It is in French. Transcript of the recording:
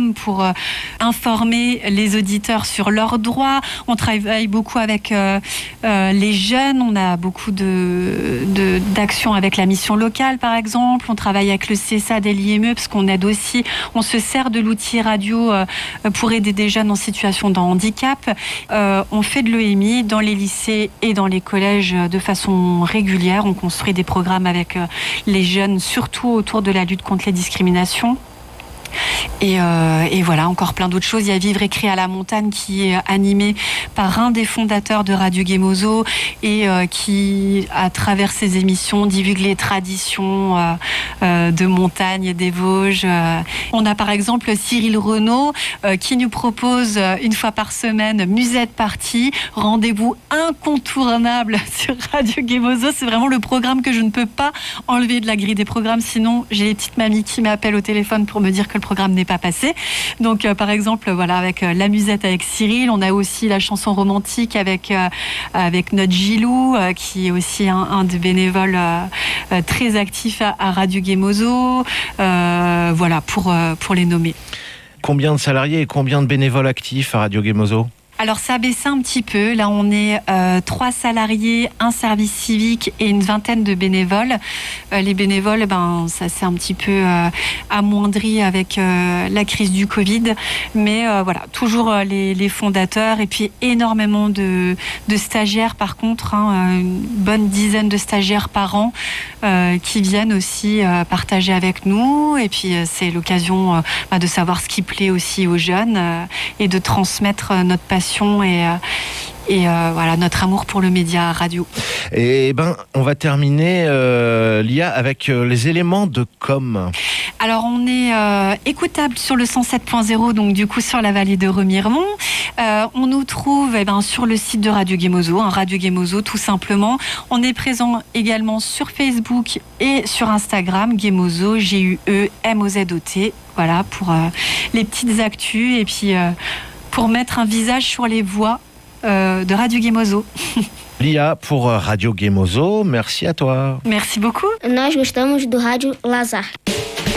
programmes pour informer les auditeurs sur leurs droits. On travaille beaucoup avec les jeunes. On a beaucoup d'actions avec la mission locale, par exemple. On travaille avec le CSAD et l'IME parce qu'on aide aussi. On se sert de l'outil radio pour aider des jeunes en situation de handicap. On fait de l'EMI dans les lycées et dans les collèges de façon régulière. On construit des programmes avec les jeunes, surtout autour de la lutte contre les discriminations. Et voilà, encore plein d'autres choses. Il y a Vivre et créer à la montagne qui est animé par un des fondateurs de Radio Gemozo et qui, à travers ses émissions, divulgue les traditions de montagne et des Vosges. On a par exemple Cyril Renaud qui nous propose une fois par semaine Musette Party, rendez-vous incontournable sur Radio Gemozo. C'est vraiment le programme que je ne peux pas enlever de la grille des programmes, sinon j'ai les petites mamies qui m'appellent au téléphone pour me dire que le programme n'est pas passé. Donc par exemple voilà, avec la musette avec Cyril, on a aussi la chanson romantique avec notre Gilou qui est aussi un des bénévoles très actifs à Radio Gemozo, voilà pour les nommer. Combien de salariés et combien de bénévoles actifs à Radio Gemozo ? Alors ça a baissé un petit peu. Là on est 3 salariés, un service civique et une vingtaine de bénévoles. Les bénévoles, ça s'est un petit peu amoindri avec la crise du Covid. Mais voilà, toujours les fondateurs et puis énormément de stagiaires par contre, une bonne dizaine de stagiaires par an qui viennent aussi partager avec nous. Et puis c'est l'occasion de savoir ce qui plaît aussi aux jeunes et de transmettre notre passion et voilà, notre amour pour le média radio. Et on va terminer, Lia, avec les éléments de com. Alors, on est écoutable sur le 107.0, donc du coup sur la vallée de Remiremont. On nous trouve sur le site de Radio Gemozo, Radio Gemozo tout simplement. On est présent également sur Facebook et sur Instagram, Gemozo, G-U-E-M-O-Z-O-T. Voilà, pour les petites actus et puis pour mettre un visage sur les voix de Radio Gemozo. Lia, pour Radio Gemozo, merci à toi. Merci beaucoup. Nós gostamos do Rádio Lazar.